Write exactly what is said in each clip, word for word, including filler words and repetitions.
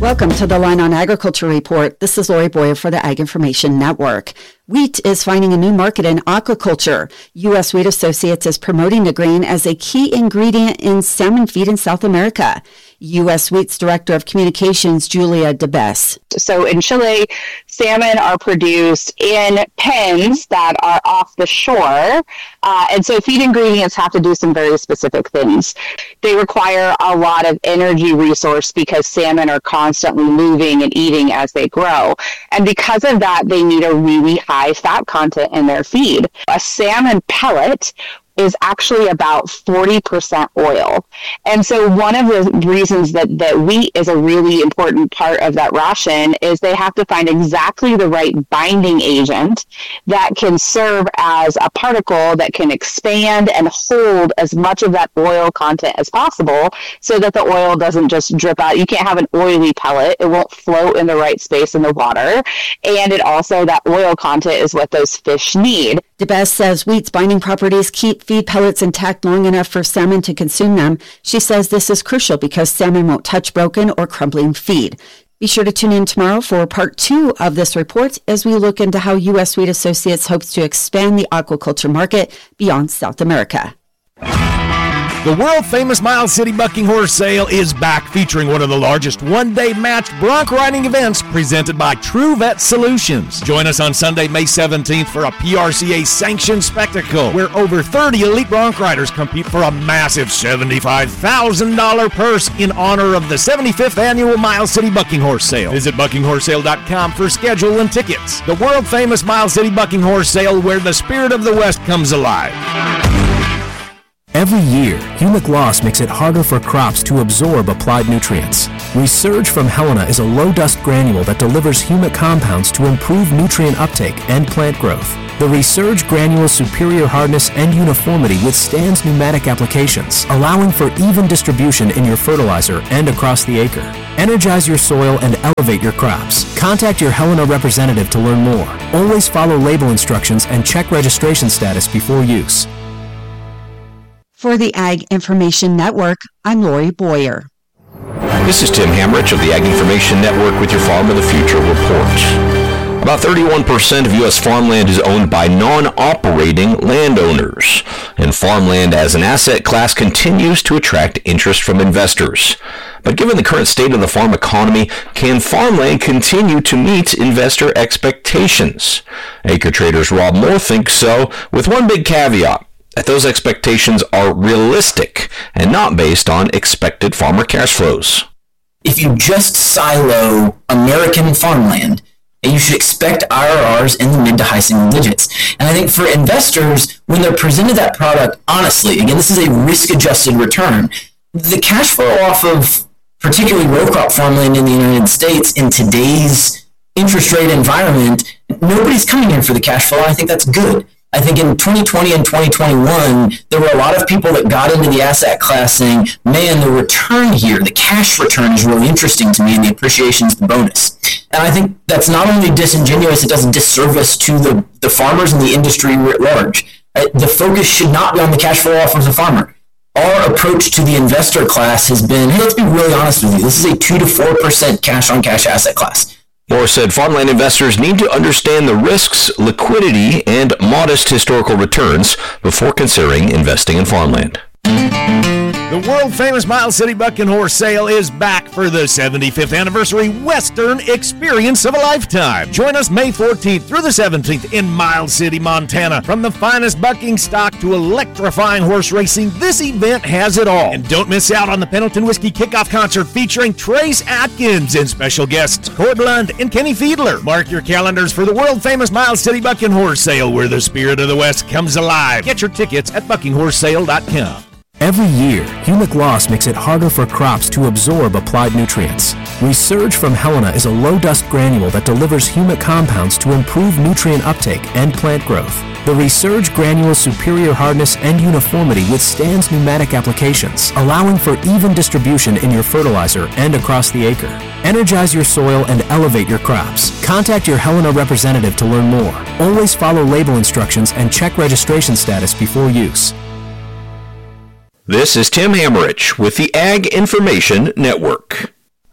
Welcome to the Line on Agriculture Report. This is Lori Boyer for the Ag Information Network. Wheat is finding a new market in aquaculture. U S Wheat Associates is promoting the grain as a key ingredient in salmon feed in South America. U S Wheat's Director of Communications, Julia DeBess. So in Chile, salmon are produced in pens that are off the shore. Uh, and so feed ingredients have to do some very specific things. They require a lot of energy resource because salmon are constantly moving and eating as they grow. And because of that, they need a really high fat content in their feed. A salmon pellet is actually about forty percent oil. And so one of the reasons that, that wheat is a really important part of that ration is they have to find exactly the right binding agent that can serve as a particle that can expand and hold as much of that oil content as possible so that the oil doesn't just drip out. You can't have an oily pellet. It won't float in the right space in the water. And it also, that oil content is what those fish need. DeBess says wheat's binding properties keep feed pellets intact long enough for salmon to consume them. She says this is crucial because salmon won't touch broken or crumbling feed. Be sure to tune in tomorrow for part two of this report as we look into how U S Wheat Associates hopes to expand the aquaculture market beyond South America. The world-famous Miles City Bucking Horse Sale is back, featuring one of the largest one-day matched bronc riding events presented by True Vet Solutions. Join us on Sunday, May seventeenth for a P R C A-sanctioned spectacle where over thirty elite bronc riders compete for a massive seventy-five thousand dollars purse in honor of the seventy-fifth Annual Miles City Bucking Horse Sale. Visit bucking horse sale dot com for schedule and tickets. The world-famous Miles City Bucking Horse Sale, where the spirit of the West comes alive. Every year, humic loss makes it harder for crops to absorb applied nutrients. Resurge from Helena is a low-dust granule that delivers humic compounds to improve nutrient uptake and plant growth. The Resurge granule's superior hardness and uniformity withstands pneumatic applications, allowing for even distribution in your fertilizer and across the acre. Energize your soil and elevate your crops. Contact your Helena representative to learn more. Always follow label instructions and check registration status before use. For the Ag Information Network, I'm Lori Boyer. This is Tim Hamrich of the Ag Information Network with your Farm of the Future report. About thirty-one percent of U S farmland is owned by non-operating landowners, and farmland as an asset class continues to attract interest from investors. But given the current state of the farm economy, can farmland continue to meet investor expectations? Acre Trader's Rob Moore thinks so, with one big caveat: that those expectations are realistic and not based on expected farmer cash flows. If you just silo American farmland, you should expect I R Rs in the mid to high single digits. And I think for investors, when they're presented that product, honestly, again, this is a risk-adjusted return. The cash flow off of particularly row crop farmland in the United States in today's interest rate environment, nobody's coming in for the cash flow. I think that's good. I think in twenty twenty and twenty twenty-one, there were a lot of people that got into the asset class saying, man, the return here, the cash return is really interesting to me, and the appreciation is the bonus. And I think that's not only disingenuous, it does a disservice to the, the farmers and the industry writ large. Right? The focus should not be on the cash flow off of the farmer. Our approach to the investor class has been, hey, let's be really honest with you, this is a two to four percent cash-on-cash asset class. Moore said farmland investors need to understand the risks, liquidity, and modest historical returns before considering investing in farmland. The world-famous Miles City Bucking Horse Sale is back for the seventy-fifth anniversary Western experience of a lifetime. Join us May fourteenth through the seventeenth in Miles City, Montana. From the finest bucking stock to electrifying horse racing, this event has it all. And don't miss out on the Pendleton Whiskey Kickoff Concert featuring Trace Atkins and special guests Cord Lund and Kenny Fiedler. Mark your calendars for the world-famous Miles City Bucking Horse Sale, where the spirit of the West comes alive. Get your tickets at bucking horse sale dot com. Every year, humic loss makes it harder for crops to absorb applied nutrients. Resurge from Helena is a low-dust granule that delivers humic compounds to improve nutrient uptake and plant growth. The Resurge granule's superior hardness and uniformity withstands pneumatic applications, allowing for even distribution in your fertilizer and across the acre. Energize your soil and elevate your crops. Contact your Helena representative to learn more. Always follow label instructions and check registration status before use. This is Tim Hamrich with the Ag Information Network.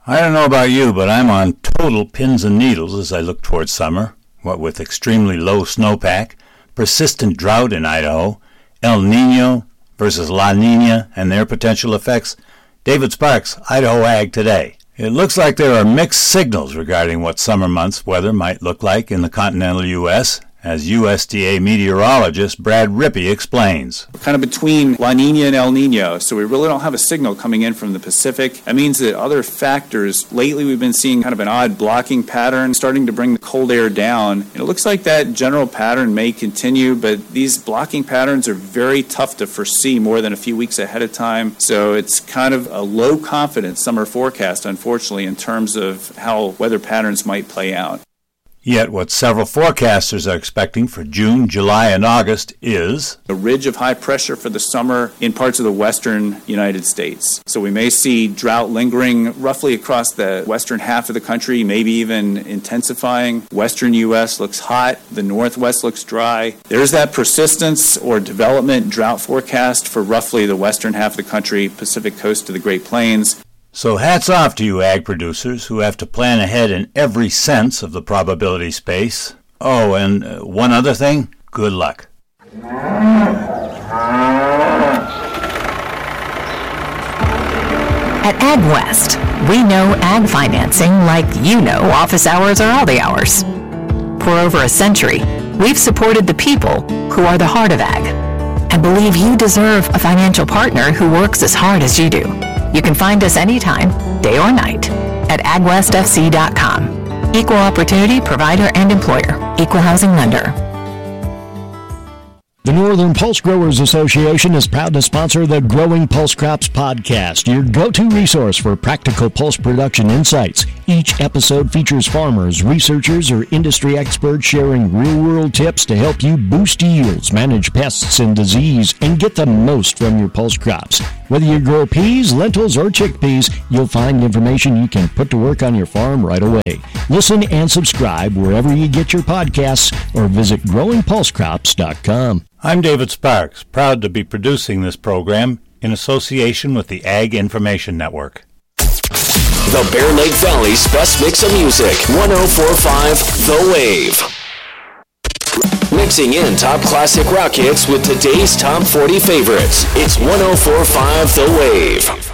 I don't know about you, but I'm on total pins and needles as I look towards summer, what with extremely low snowpack, persistent drought in Idaho, El Nino versus La Nina and their potential effects. David Sparks, Idaho Ag Today. It looks like there are mixed signals regarding what summer months weather might look like in the continental U S, as U S D A meteorologist Brad Rippey explains. We're kind of between La Nina and El Nino, so we really don't have a signal coming in from the Pacific. That means that other factors, lately we've been seeing kind of an odd blocking pattern starting to bring the cold air down. And it looks like that general pattern may continue, but these blocking patterns are very tough to foresee more than a few weeks ahead of time. So it's kind of a low confidence summer forecast, unfortunately, in terms of how weather patterns might play out. Yet what several forecasters are expecting for June, July, and August is a ridge of high pressure for the summer in parts of the western United States. So we may see drought lingering roughly across the western half of the country, maybe even intensifying. Western U S looks hot. The northwest looks dry. There's that persistence or development drought forecast for roughly the western half of the country, Pacific coast to the Great Plains. So hats off to you ag producers who have to plan ahead in every sense of the probability space. Oh, and uh, one other thing, good luck. At AgWest, we know ag financing like you know office hours are all the hours. For over a century, we've supported the people who are the heart of ag and believe you deserve a financial partner who works as hard as you do. You can find us anytime, day or night, at ag west f c dot com. Equal opportunity provider and employer. Equal housing lender. The Northern Pulse Growers Association is proud to sponsor the Growing Pulse Crops podcast, your go-to resource for practical pulse production insights. Each episode features farmers, researchers, or industry experts sharing real-world tips to help you boost yields, manage pests and disease, and get the most from your pulse crops. Whether you grow peas, lentils, or chickpeas, you'll find information you can put to work on your farm right away. Listen and subscribe wherever you get your podcasts or visit growing pulse crops dot com. I'm David Sparks, proud to be producing this program in association with the Ag Information Network. The Bear Lake Valley's best mix of music, one oh four point five The Wave. Mixing in top classic rock hits with today's top forty favorites. It's one oh four point five The Wave.